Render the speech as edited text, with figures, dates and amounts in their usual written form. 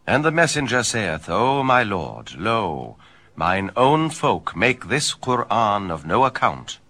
And the messenger saith, O my Lord, lo, mine own folk make this Qur'an of no account.